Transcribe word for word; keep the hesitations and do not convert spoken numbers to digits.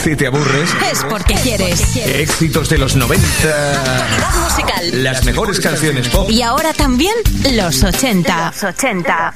Si te aburres, es porque quieres. Éxitos de los noventa. Actualidad musical. Las mejores canciones pop. Y ahora también los ochenta. Los ochenta.